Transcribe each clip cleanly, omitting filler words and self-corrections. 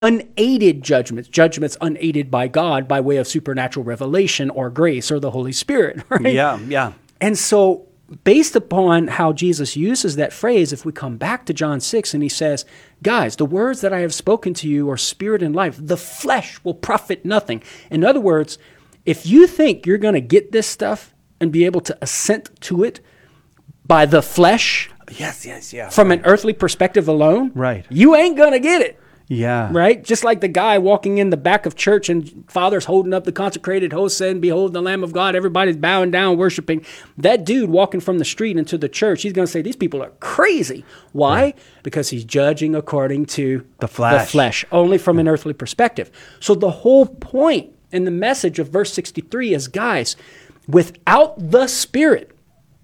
unaided judgments unaided by God by way of supernatural revelation or grace or the Holy Spirit, right? Yeah. And so based upon how Jesus uses that phrase, if we come back to John 6 and he says, guys, the words that I have spoken to you are spirit and life. The flesh will profit nothing. In other words, if you think you're going to get this stuff and be able to assent to it by the flesh, from an earthly perspective alone, right, you ain't going to get it. Yeah. Right? Just like the guy walking in the back of church and Father's holding up the consecrated host saying, behold the Lamb of God. Everybody's bowing down, worshiping. That dude walking from the street into the church, he's going to say, these people are crazy. Why? Right. Because he's judging according to the flesh, only from an earthly perspective. So the whole point in the message of verse 63 is, guys, without the Spirit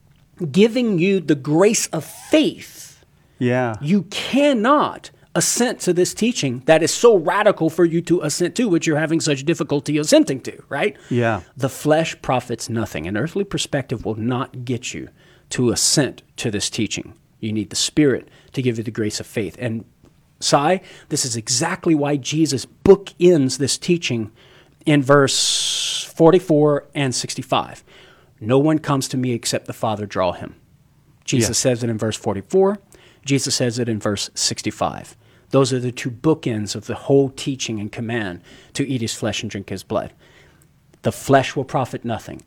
giving you the grace of faith, you cannot assent to this teaching that is so radical for you to assent to, which you're having such difficulty assenting to, right? Yeah. The flesh profits nothing. An earthly perspective will not get you to assent to this teaching. You need the Spirit to give you the grace of faith. And Sai, this is exactly why Jesus bookends this teaching in verse 44 and 65. No one comes to me except the Father draw him. Jesus says it in verse 44. Jesus says it in verse 65. Those are the two bookends of the whole teaching and command to eat his flesh and drink his blood. The flesh will profit nothing.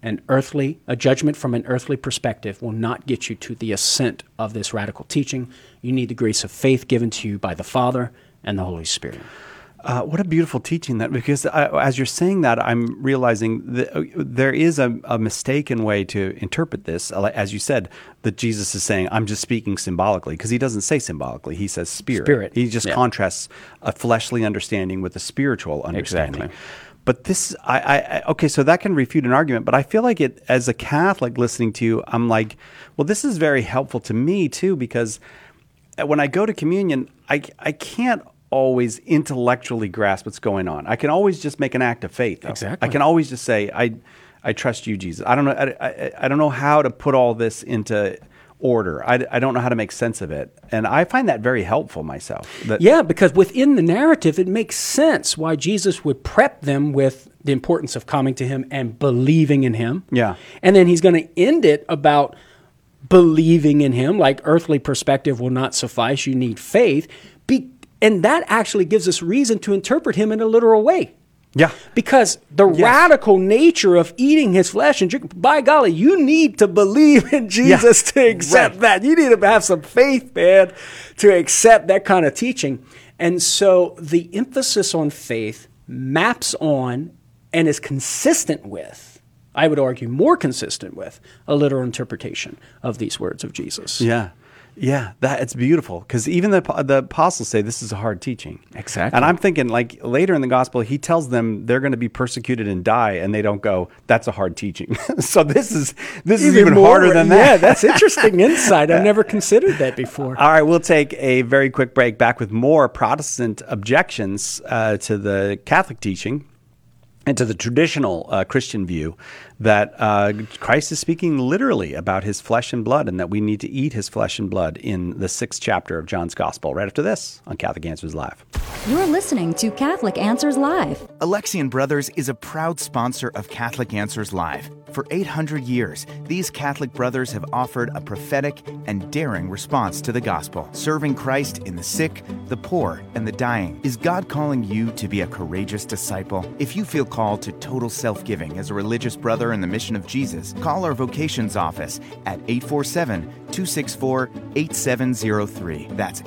A judgment from an earthly perspective will not get you to the assent of this radical teaching. You need the grace of faith given to you by the Father and the Holy Spirit. What a beautiful teaching that, because as you're saying that, I'm realizing that there is a mistaken way to interpret this. As you said, that Jesus is saying, I'm just speaking symbolically, because he doesn't say symbolically. He says spirit. He just contrasts a fleshly understanding with a spiritual understanding. Exactly. But this, okay, so that can refute an argument, but I feel like it, as a Catholic listening to you, I'm like, well, this is very helpful to me too, because when I go to communion, I can't always intellectually grasp what's going on. I can always just make an act of faith, though. Exactly. I can always just say, I trust you, Jesus. I don't know how to put all this into order. I don't know how to make sense of it. And I find that very helpful myself. Because within the narrative, it makes sense why Jesus would prep them with the importance of coming to him and believing in him. Yeah. And then he's going to end it about believing in him, like earthly perspective will not suffice. You need faith. And that actually gives us reason to interpret him in a literal way. Yeah. Because the radical nature of eating his flesh and drinking, by golly, you need to believe in Jesus to accept that. You need to have some faith, man, to accept that kind of teaching. And so the emphasis on faith maps on and is consistent with, I would argue more consistent with, a literal interpretation of these words of Jesus. Yeah. Yeah, it's beautiful, because even the apostles say this is a hard teaching. Exactly. And I'm thinking, like, later in the gospel, he tells them they're going to be persecuted and die, and they don't go, that's a hard teaching. So this is even harder than that. Yeah, that's interesting insight. I've never considered that before. All right, we'll take a very quick break, back with more Protestant objections to the Catholic teaching and to the traditional Christian view that Christ is speaking literally about his flesh and blood, and that we need to eat his flesh and blood in the 6th chapter of John's Gospel, right after this on Catholic Answers Live. You're listening to Catholic Answers Live. Alexian Brothers is a proud sponsor of Catholic Answers Live. For 800 years, these Catholic brothers have offered a prophetic and daring response to the gospel. Serving Christ in the sick, the poor, and the dying. Is God calling you to be a courageous disciple? If you feel called to total self-giving as a religious brother in the mission of Jesus, call our vocations office at 847-264-8703. That's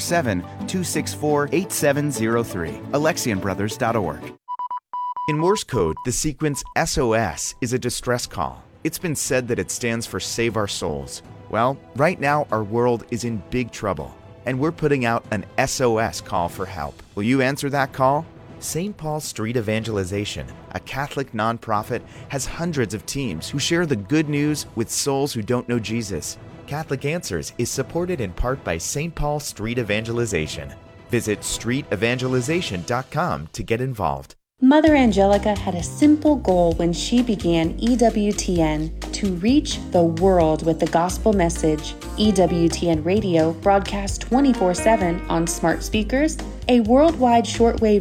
847-264-8703. AlexianBrothers.org. In Morse code, the sequence SOS is a distress call. It's been said that it stands for Save Our Souls. Well, right now our world is in big trouble, and we're putting out an SOS call for help. Will you answer that call? St. Paul Street Evangelization, a Catholic nonprofit, has hundreds of teams who share the good news with souls who don't know Jesus. Catholic Answers is supported in part by St. Paul Street Evangelization. Visit streetevangelization.com to get involved. Mother Angelica had a simple goal when she began EWTN to to reach the world with the gospel message. EWTN Radio broadcasts 24/7 on smart speakers, a worldwide shortwave